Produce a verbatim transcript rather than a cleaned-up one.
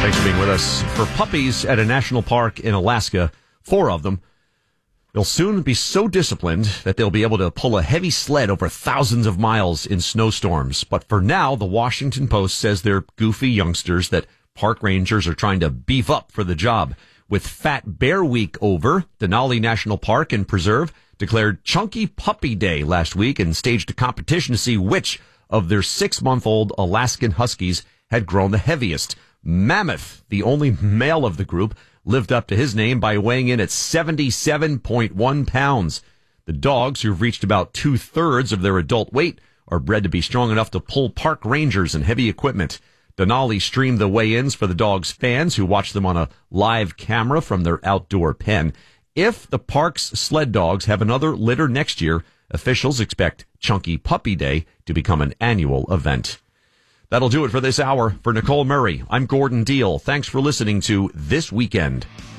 Thanks for being with us. For puppies at a national park in Alaska, four of them, they'll soon be so disciplined that they'll be able to pull a heavy sled over thousands of miles in snowstorms. But for now, the Washington Post says they're goofy youngsters that park rangers are trying to beef up for the job. With Fat Bear Week over, Denali National Park and Preserve declared Chunky Puppy Day last week and staged a competition to see which of their six-month-old Alaskan Huskies had grown the heaviest. Mammoth, the only male of the group, lived up to his name by weighing in at seventy-seven point one pounds. The dogs, who've reached about two-thirds of their adult weight, are bred to be strong enough to pull park rangers and heavy equipment. Denali streamed the weigh-ins for the dogs' fans who watched them on a live camera from their outdoor pen. If the park's sled dogs have another litter next year, officials expect Chunky Puppy Day to become an annual event. That'll do it for this hour. For Nicole Murray, I'm Gordon Deal. Thanks for listening to This Weekend.